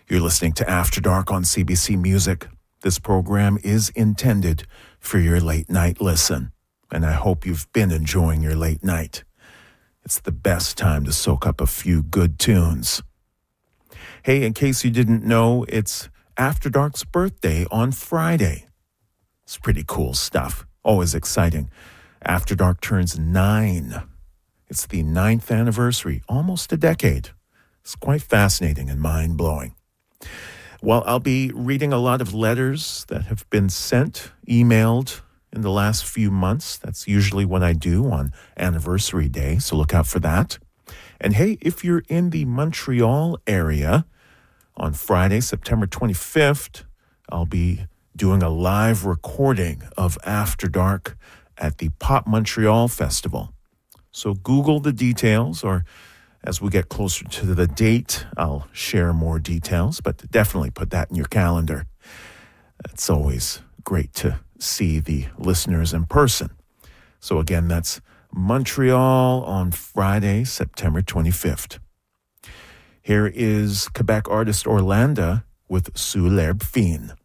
You're listening to After Dark on CBC Music. This program is intended for your late night listen, and I hope you've been enjoying your late night. It's the best time to soak up a few good tunes. Hey, in case you didn't know, it's After Dark's birthday on Friday. It's pretty cool stuff. Always exciting. After Dark turns 9. It's the 9th anniversary, almost a decade. It's quite fascinating and mind-blowing. Well, I'll be reading a lot of letters that have been sent, emailed in the last few months. That's usually what I do on anniversary day, so look out for that. And hey, if you're in the Montreal area, on Friday, September 25th, I'll be doing a live recording of After Dark at the Pop Montreal Festival. So Google the details, or as we get closer to the date, I'll share more details, but definitely put that in your calendar. It's always great to see the listeners in person. So again, that's Montreal on Friday, September 25th. Here is Quebec artist Orlando with Sous l'herbe fine.